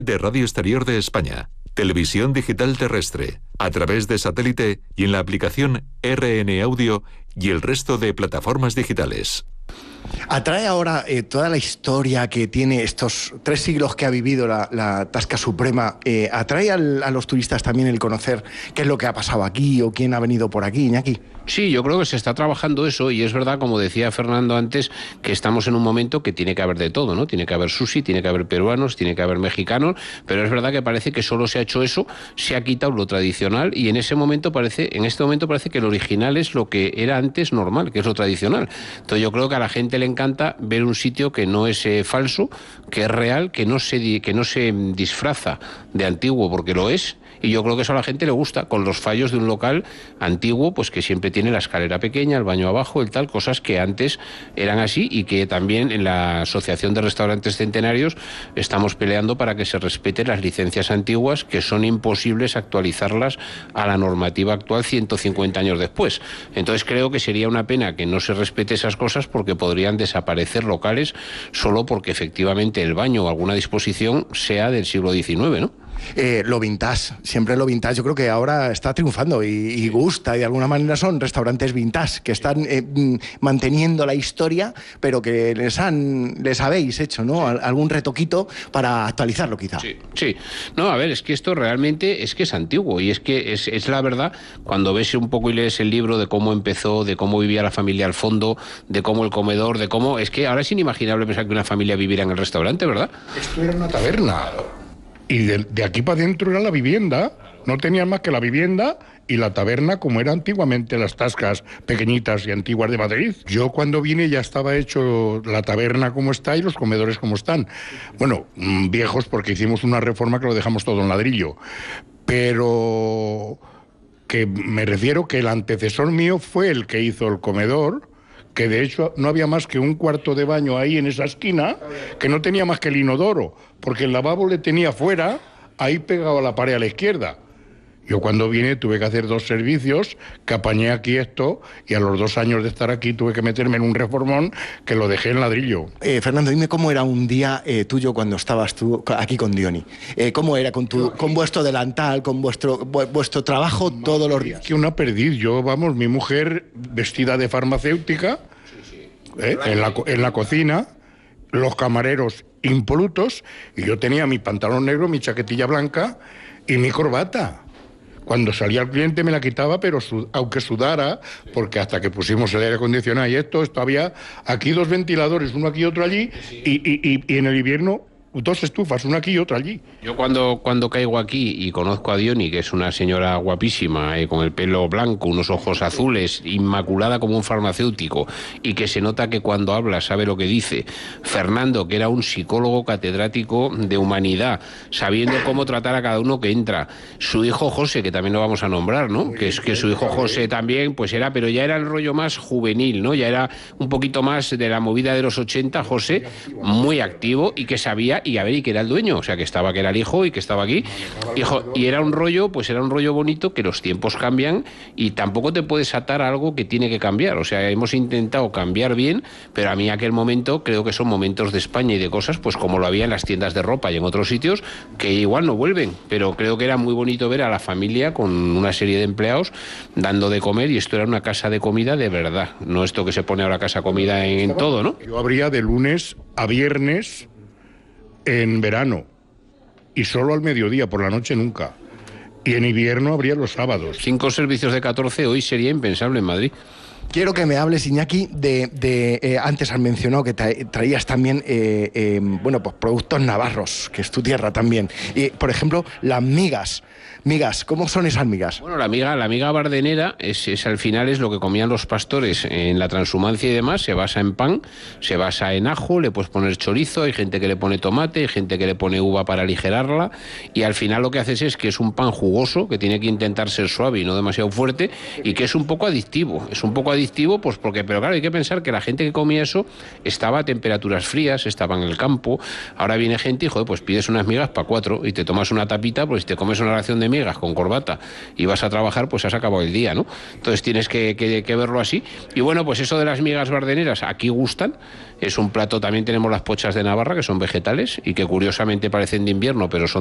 de Radio Exterior de España, televisión digital terrestre, a través de satélite y en la aplicación RN Audio y el resto de plataformas digitales. Atrae ahora toda la historia que tiene estos 3 siglos que ha vivido la Tasca Suprema, atrae a los turistas también el conocer qué es lo que ha pasado aquí o quién ha venido por aquí, Iñaki. Sí, yo creo que se está trabajando eso y es verdad, como decía Fernando antes, que estamos en un momento que tiene que haber de todo, ¿no? Tiene que haber sushi, tiene que haber peruanos, tiene que haber mexicanos, pero es verdad que parece que solo se ha hecho eso, se ha quitado lo tradicional y en este momento parece que lo original es lo que era antes normal, que es lo tradicional. Entonces yo creo que a la gente le encanta ver un sitio que no es falso, que es real, que no se disfraza de antiguo porque lo es. Y yo creo que eso a la gente le gusta, con los fallos de un local antiguo, pues que siempre tiene la escalera pequeña, el baño abajo, el tal, cosas que antes eran así y que también en la Asociación de Restaurantes Centenarios estamos peleando para que se respeten las licencias antiguas, que son imposibles actualizarlas a la normativa actual 150 años después. Entonces creo que sería una pena que no se respete esas cosas porque podrían desaparecer locales solo porque efectivamente el baño o alguna disposición sea del siglo XIX, ¿no? Lo vintage, siempre lo vintage, yo creo que ahora está triunfando y gusta, y de alguna manera son restaurantes vintage que están manteniendo la historia, pero que les habéis hecho, ¿no? Algún retoquito para actualizarlo quizá. Sí. No, a ver, es que esto realmente es que es antiguo y es que es la verdad, cuando ves un poco y lees el libro de cómo empezó, de cómo vivía la familia al fondo, de cómo el comedor, de cómo... Es que ahora es inimaginable pensar que una familia viviera en el restaurante, ¿verdad? Esto era una taberna. Y de aquí para adentro era la vivienda, no tenían más que la vivienda y la taberna como eran antiguamente las tascas pequeñitas y antiguas de Madrid. Yo cuando vine ya estaba hecho la taberna como está y los comedores como están. Bueno, viejos porque hicimos una reforma que lo dejamos todo en ladrillo, pero que me refiero que el antecesor mío fue el que hizo el comedor, que de hecho no había más que un cuarto de baño ahí en esa esquina, que no tenía más que el inodoro, porque el lavabo le tenía fuera, ahí pegado a la pared a la izquierda. Yo cuando vine tuve que hacer 2 servicios, que apañé aquí esto, y a los 2 años de estar aquí tuve que meterme en un reformón que lo dejé en ladrillo. Fernando, dime cómo era un día tuyo cuando estabas tú aquí con Diony. ¿Cómo era con vuestro delantal, con vuestro trabajo todos los días? Que una perdiz. Yo, vamos, mi mujer vestida de farmacéutica, en la cocina, los camareros impolutos, y yo tenía mi pantalón negro, mi chaquetilla blanca y mi corbata. Cuando salía el cliente me la quitaba, pero aunque sudara, porque hasta que pusimos el aire acondicionado y esto había aquí 2 ventiladores, uno aquí y otro allí, y en el invierno 2 estufas, una aquí y otra allí. Yo cuando caigo aquí y conozco a Diony, que es una señora guapísima, con el pelo blanco, unos ojos azules, inmaculada como un farmacéutico, y que se nota que cuando habla sabe lo que dice. Fernando, que era un psicólogo catedrático de humanidad, sabiendo cómo tratar a cada uno que entra. Su hijo José, que también lo vamos a nombrar, ¿no? Que es que su hijo José también, pues era, pero ya era el rollo más juvenil, ¿no? Ya era un poquito más de la movida de los 80, José, muy activo y que sabía y que era el dueño, o sea, que era el hijo y que estaba aquí. Y era un rollo bonito, que los tiempos cambian y tampoco te puedes atar a algo que tiene que cambiar. O sea, hemos intentado cambiar bien, pero a mí aquel momento creo que son momentos de España y de cosas, pues como lo había en las tiendas de ropa y en otros sitios, que igual no vuelven, pero creo que era muy bonito ver a la familia con una serie de empleados dando de comer, y esto era una casa de comida de verdad, no esto que se pone ahora casa comida en todo, ¿no? Yo abría de lunes a viernes en verano y solo al mediodía, por la noche nunca, y en invierno abría los sábados. 5 servicios de 14 hoy sería impensable en Madrid. Quiero que me hables, Iñaki, antes has mencionado que traías también pues productos navarros, que es tu tierra también. Por ejemplo, las migas. Migas, ¿cómo son esas migas? Bueno, la miga bardenera es al final es lo que comían los pastores en la transhumancia y demás. Se basa en pan, se basa en ajo, le puedes poner chorizo, hay gente que le pone tomate, hay gente que le pone uva para aligerarla, y al final lo que haces es que es un pan jugoso que tiene que intentar ser suave y no demasiado fuerte, y que es un poco adictivo adictivo, pues porque, pero claro, hay que pensar que la gente que comía eso estaba a temperaturas frías, estaba en el campo. Ahora viene gente y, joder, pues pides unas migas para 4 y te tomas una tapita, pues si te comes una ración de migas con corbata y vas a trabajar, pues has acabado el día, ¿no? Entonces tienes que verlo así. Y bueno, pues eso de las migas bardeneras aquí gustan. Es un plato, también tenemos las pochas de Navarra, que son vegetales y que curiosamente parecen de invierno, pero son